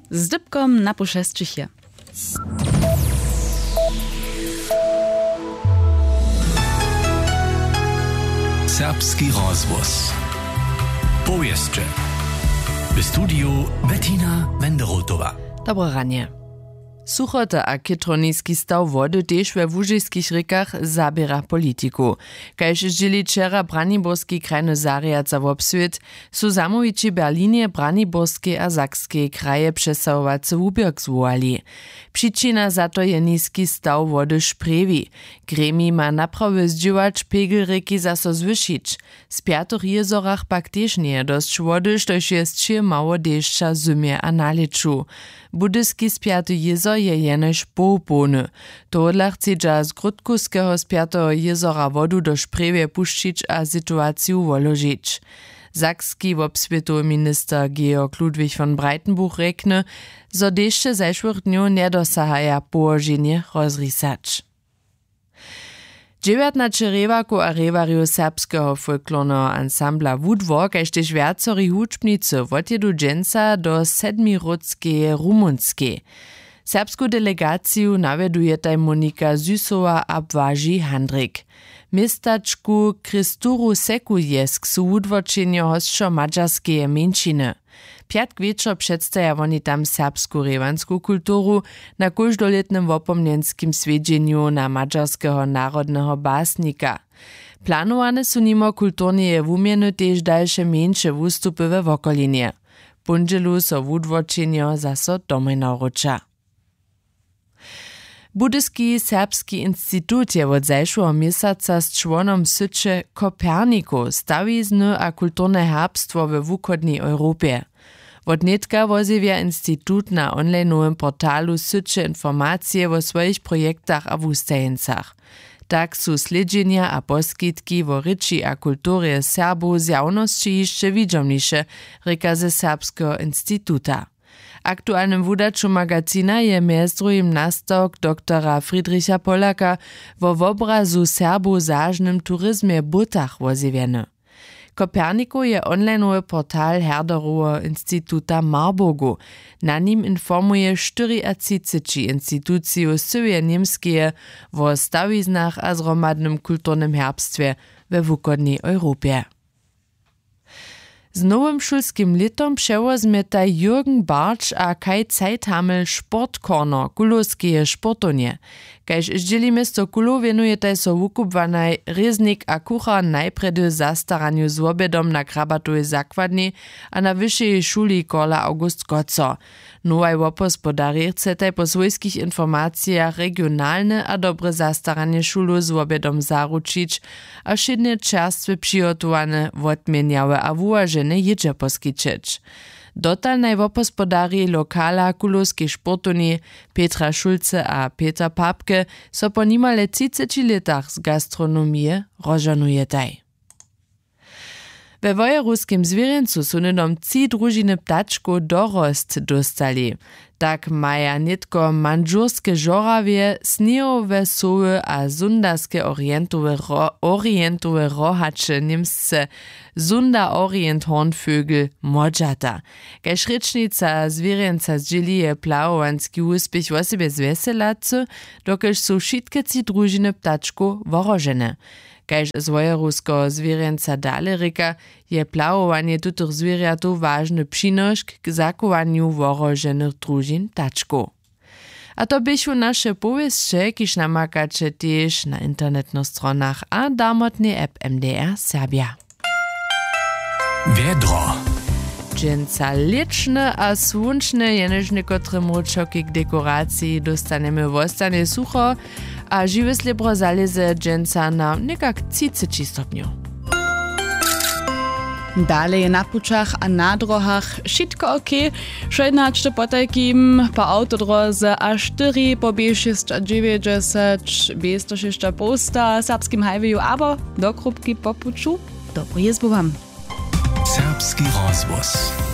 Z dybkom na puszeszczychie. Serbski rozgłos. Powieszcze. W studiu Bettina Wenderotowa. Dobre ranie. Suchota a kytroniski staw wody też we łużyskich rykach zabiera politiku. Kajż žili wczera Braniborski krajny zariadza wobswit, su zamowici Berlinie, Braniborskie a Sakskie kraje przesahowace ubierk zwołali. Przyczyna za to je niski staw wody szprewi. Gremi ma naprawy zdziłać pegel ryki zaso zwyšić. Z piatych jezorach pak też nie dość wody, štož jest še mało deszcza zymie a naliczu. Budyski spiaty jezor je jenož połpony. Tohodla chce z Grudkuskiego spiatego jezora wodu do szprewie puszčić a sytuaciju woložić. Sakski wobswětowy minister Georg Ludwig von Breitenbuch rekne, zo dešće zajšłych dňov nedosahaja położenie rozrisać. 19 rewaku a rewariu serbskeho folklornego ansambla Wudwo, kaž tež viacori hudžbnicy wotjedu dženca do sedmirodskeje Rumunske. Serbsku delegaciju navedujetaj Monika Zysova a Błażej Handrik. Mistačku Kristuru Sekujesk su wudwočenje hostšo mađarskeje menšiny. Piatk wieczor przedstawia oni tam serbsku rewansku kulturu na każdoletnym wopomnienskim swiedźeniu na mađarskiego narodnego basnika. Planowane su nimo kulturnie wumieny też dalsze mniejsze wystupy we wokolinie. Pundzielu so wudwočenje zaso domaj naruča. Budyski Serbski Instytut je od zajšłego miesiąca z członom syče Koperniku stawizny a kulturne herbstwo we wuchodnej Europie. Od netka wozivia Instytut na onlineowym portalu syče informacje o swoich projektach a wustajencach. Tak su sledźenia a poskitki wo ryči a kulturje Serbów z javnosti jeszcze widomniejsze, reka ze Serbskiego Instytuta. Aktualnym wudaču magazina je mjez drugim nastok doktora Friedricha Polaka wo wobrazu Serbów zažnym turizmie butach wozivjene. Koperniku je onlineowy portal Herderowa Instytuta Marburgu. Na nim informuje 34 instytucje sywie niemskie wo stawiznach a zromadnym kulturnym herbstwie we wukodnej Europie. Z nowym szulskim letom przewozmeta Jürgen Bartsch a Kai Zeithamel Sportkorner kulowskie sportonie. Kajž žili mesto Kulo venujetaj so wukubwanaj reznik a kuchar najpredy zastaranju z obedom na krabatowej zakładni a na wyższej szuli Korla August Koco. Nowaj wopospodari chcetaj po swojskich informacjach regionalne a dobre zastaranie szulu z obedom zaručić a šedne čerstwe przygotowane wotmieniałe a wułażene jedzie poskiczyć. Dotalnej wopospodari lokala kulowskiej sportuni Petra Schulze a Peter Papke so po nimale 30 letach z gastronomie rożanujetaj. We wojeruskim zwierzęcu su nydom 3 družiny ptačku dorost dostali. Tak maja nitko mandžurskie žorawie, snehowe sowy a zundarskie orientowe rohacze niemsce Sunda Orient Hornvögel modżata. Kajž rečnica zwierzęca zdźěli je plawowanski uspěch o sebe zveselacy, dokelž su wšitke 3 družiny ptačku worožene. Kajž z wojeruskiego zwierzęca dale reka, je plawowanie tutych zwierzatów ważny przynośk k zakowaniu woroženych družin ptačków. A to byšu naše powieszcze, kiż namakacie też na internetnych stronach a damotny app MDR Serbia. Wiedro. Dżęca liczne a słonczne jenež niekotre mručoky k dekoracji dostanemy w ostanie sucho, a živé slibro zaleze dżęca na nekak 30 stopniów. Dalej na pučach a na drohach šitko okej. 16 potajkim po autodroze a 4 po B690 B106 posta serbskim highwayu abo do krupki po puču. Dobry jezbu wam. Serbski rozgłos.